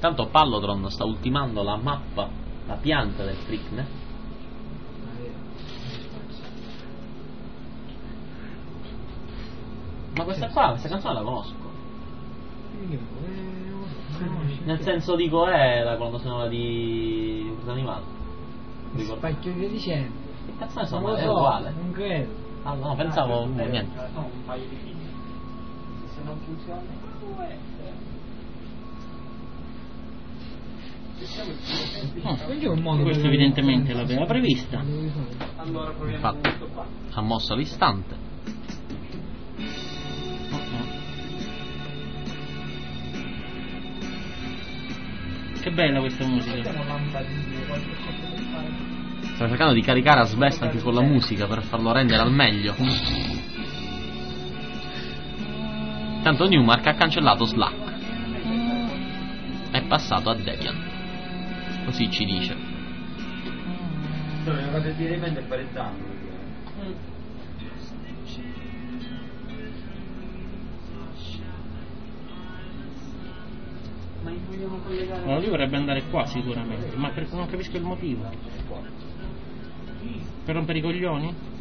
Tanto Pallotron sta ultimando la mappa, la pianta del Fricne. Ma questa canzone la conosco. Nel senso dico la colonna sonora di animato. Spacchio via dicendo. Che canzone sono? È uguale. Non credo. Ah no, pensavo niente. No, un paio di fili. Se non funziona. Questo evidentemente l'aveva prevista. Allora proviamo Infatti, questo qua. ha mosso all'istante. Che bella questa musica. Sto cercando di caricare Asbest anche con la musica per farlo rendere al meglio. Tanto Newmark ha cancellato Slack. È passato a Debian. Così ci dice. Sono una cosa di repente è pareggiando. Ma vogliamo collegare? No, lui vorrebbe andare qua sicuramente, ma non capisco il motivo. Per rompere i coglioni?